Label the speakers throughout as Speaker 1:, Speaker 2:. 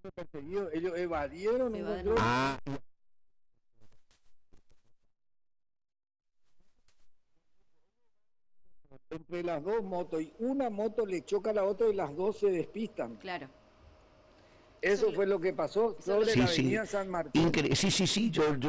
Speaker 1: perseguidos, ellos evadieron un
Speaker 2: Evadieron.
Speaker 1: control.
Speaker 3: Ah,
Speaker 1: Entre las dos motos y una moto le choca a la otra y las dos se despistan.
Speaker 2: Claro.
Speaker 1: Eso fue lo que pasó sobre
Speaker 3: sí,
Speaker 1: la
Speaker 3: sí.
Speaker 1: avenida San Martín.
Speaker 3: Sí, sí, sí, yo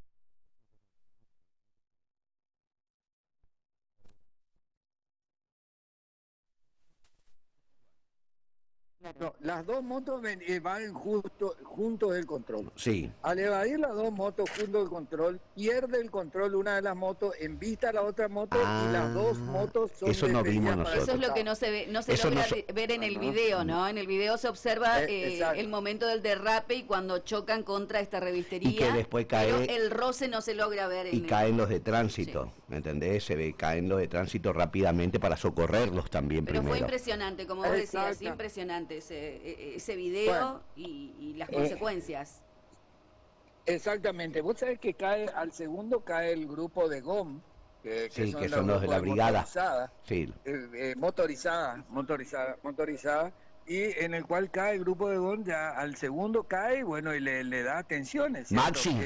Speaker 1: No, las dos motos van justo juntos del control.
Speaker 3: sí.
Speaker 1: Al evadir las dos motos junto al control, pierde el control una de las motos en vista a la otra moto y las dos motos son
Speaker 3: eso no vimos
Speaker 1: detenidas para
Speaker 3: nosotros.
Speaker 2: Eso es lo que
Speaker 1: chocar.
Speaker 2: no se ve, no se
Speaker 3: Eso
Speaker 2: logra
Speaker 3: no
Speaker 2: ver en el
Speaker 1: Ajá.
Speaker 2: video, ¿no? En el video se observa
Speaker 1: Exacto.
Speaker 2: el momento del derrape y cuando chocan contra esta revistería.
Speaker 3: Y que después cae-
Speaker 2: pero el roce no se logra ver en
Speaker 3: Y caen los de tránsito, ¿me entendés? Se ve, caen los de tránsito rápidamente para socorrerlos también
Speaker 2: Pero fue
Speaker 3: primero.
Speaker 2: impresionante, como vos decías,
Speaker 1: Exacto.
Speaker 2: impresionante ese video y las consecuencias.
Speaker 1: Exactamente. Vos sabés que al segundo cae el grupo de GOM,
Speaker 3: Sí, que son los de la brigada. Sí,
Speaker 1: Motorizada, y en el cual cae el grupo de GOM, ya al segundo cae, y bueno, y le da tensiones. ¿cierto?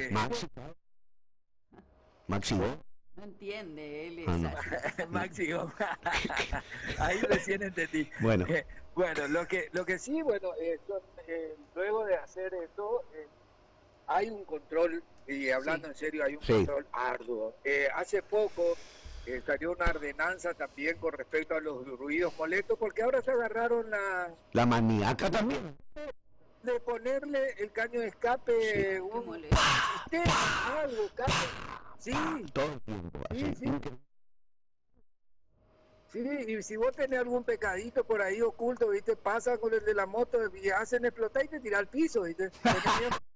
Speaker 3: Maxi, ¿vos?
Speaker 2: No entiende, él es
Speaker 3: Ah, no.
Speaker 2: así.
Speaker 1: Maxi GOM. Ahí recién entendí.
Speaker 3: Bueno.
Speaker 1: Bueno, lo que sí, bueno, luego de hacer esto, hay un control, y hablando
Speaker 2: Sí.
Speaker 1: en serio, hay un
Speaker 3: Sí.
Speaker 1: control arduo. Hace poco salió una ordenanza también con respecto a los ruidos molestos, porque ahora se agarraron
Speaker 3: La maníaca también.
Speaker 1: de ponerle el caño de escape,
Speaker 2: Qué
Speaker 1: un
Speaker 2: molesto.
Speaker 1: sistema, algo, sí,
Speaker 3: Todo el tiempo.
Speaker 1: Sí,
Speaker 3: así.
Speaker 1: sí. sí, y si vos tenés algún pecadito por ahí oculto, viste, pasa con el de la moto y hacen explotar y te tira al piso, viste.